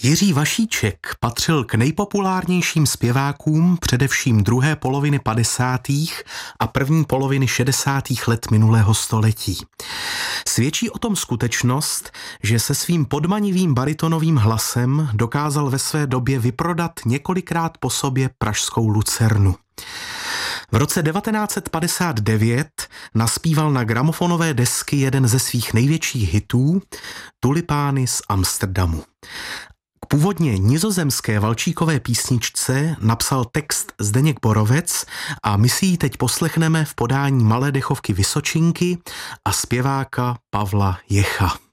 Jiří Vašíček patřil k nejpopulárnějším zpěvákům především druhé poloviny 50. a první poloviny 60. let minulého století. Svědčí o tom skutečnost, že se svým podmanivým baritonovým hlasem dokázal ve své době vyprodat několikrát po sobě pražskou Lucernu. V roce 1959 naspíval na gramofonové desky jeden ze svých největších hitů, Tulipány z Amsterdamu. K původně nizozemské valčíkové písničce napsal text Zdeněk Borovec a my si ji teď poslechneme v podání malé dechovky Vysočinky a zpěváka Pavla Jecha.